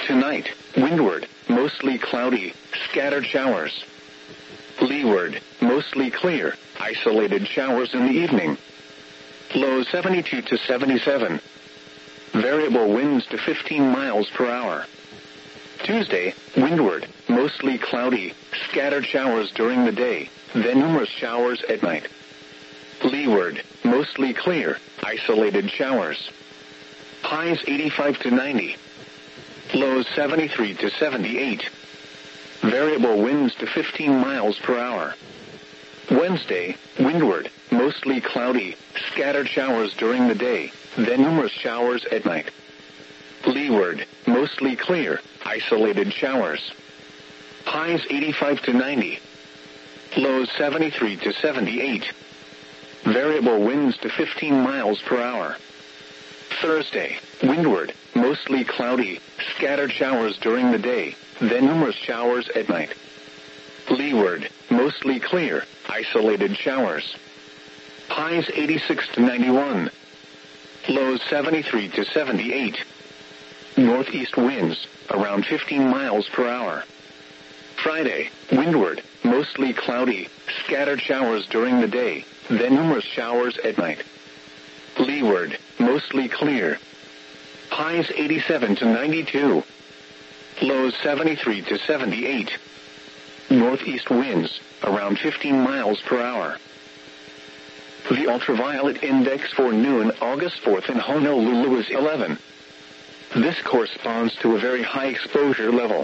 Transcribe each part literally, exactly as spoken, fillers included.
Tonight, windward, mostly cloudy, scattered showers. Leeward, mostly clear, isolated showers in the evening. Low seventy-two to seventy-seven. Variable winds to fifteen miles per hour. Tuesday, windward, mostly cloudy, scattered showers during the day, then numerous showers at night. Leeward, mostly clear, isolated showers. Highs eighty-five to ninety. Lows seventy-three to seventy-eight. Variable winds to fifteen miles per hour. Wednesday, windward, mostly cloudy, scattered showers during the day, then numerous showers at night. Leeward, mostly clear, isolated showers. Highs eighty-five to ninety. Lows seventy-three to seventy-eight. Variable winds to fifteen miles per hour. Thursday, windward, mostly cloudy, scattered showers during the day, then numerous showers at night. Leeward, mostly clear, isolated showers. Highs eighty-six to ninety-one. Lows seventy-three to seventy-eight. Northeast winds, around fifteen miles per hour. Friday, windward, mostly cloudy, scattered showers during the day, then numerous showers at night. Leeward, mostly clear. Highs eighty-seven to ninety-two. Lows seventy-three to seventy-eight. Northeast winds, around fifteen miles per hour. The ultraviolet index for noon August fourth in Honolulu is eleven. This corresponds to a very high exposure level.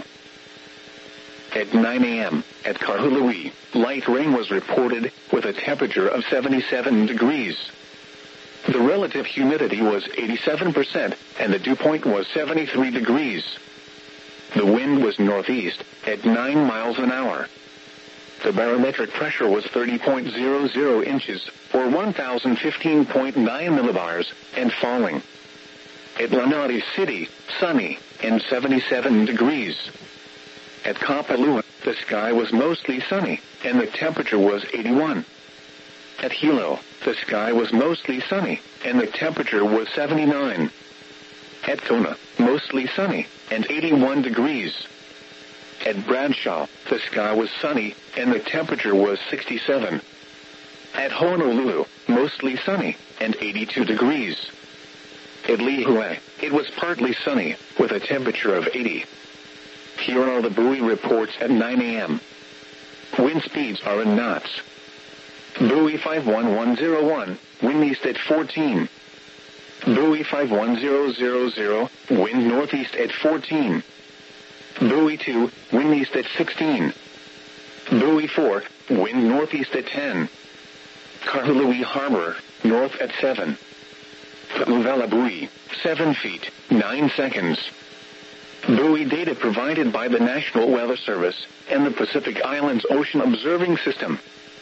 At nine a.m., at Kahului, light rain was reported, with a temperature of seventy-seven degrees. The relative humidity was eighty-seven percent, and the dew point was seventy-three degrees. The wind was northeast, at nine miles an hour. The barometric pressure was thirty point zero zero inches, or one thousand fifteen point nine millibars, and falling. At Lanai City, sunny, and seventy-seven degrees. At Kapalua, the sky was mostly sunny, and the temperature was eighty-one. At Hilo, the sky was mostly sunny, and the temperature was seventy-nine. At Kona, mostly sunny, and eighty-one degrees. At Bradshaw, the sky was sunny, and the temperature was sixty-seven. At Honolulu, mostly sunny, and eighty-two degrees. At Lihue, it was partly sunny, with a temperature of eighty. Here are the buoy reports at nine a.m. Wind speeds are in knots. Buoy five one one zero one, wind east at fourteen. Buoy five one zero zero zero, wind northeast at fourteen. Buoy two, wind east at sixteen. Buoy four, wind northeast at ten. Kahului Harbor, north at seven. Uvela buoy, seven feet, nine seconds. Buoy data provided by the National Weather Service and the Pacific Islands Ocean Observing System.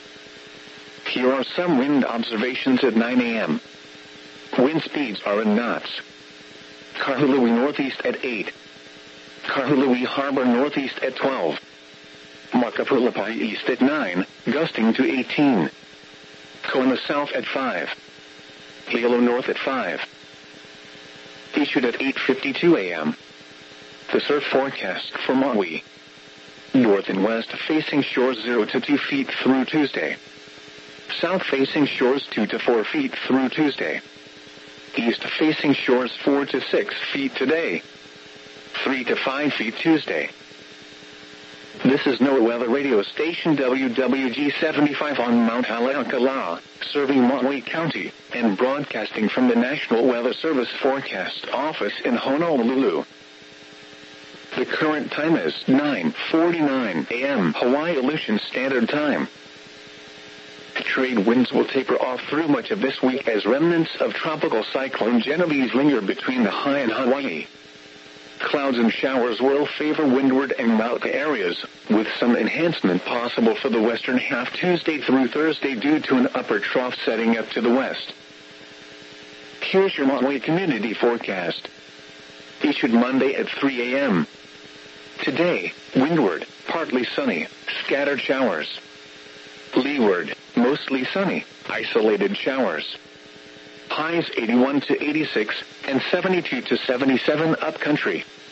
Here are some wind observations at nine a.m. Wind speeds are in knots. Kahului northeast at eight. Kahului Harbor northeast at twelve. Makapulapai east at nine, gusting to eighteen. Kona south at five. Hilo north at five. Issued at eight fifty-two a.m. The surf forecast for Maui. North and west facing shores zero to two feet through Tuesday. South facing shores two to four feet through Tuesday. East facing shores four to six feet today. three to five feet Tuesday. This is NOAA Weather Radio Station W W G seventy-five on Mount Haleakala, serving Maui County, and broadcasting from the National Weather Service Forecast Office in Honolulu. The current time is nine forty-nine a.m. Hawaii Aleutian Standard Time. Trade winds will taper off through much of this week as remnants of Tropical Cyclone Genovese linger between the high and Hawaii. Clouds and showers will favor windward and mountain areas, with some enhancement possible for the western half Tuesday through Thursday due to an upper trough setting up to the west. Here's your Maui community forecast. Issued Monday at three a.m. Today, windward, partly sunny, scattered showers. Leeward, mostly sunny, isolated showers. Highs eighty-one to eighty-six and seventy-two to seventy-seven upcountry.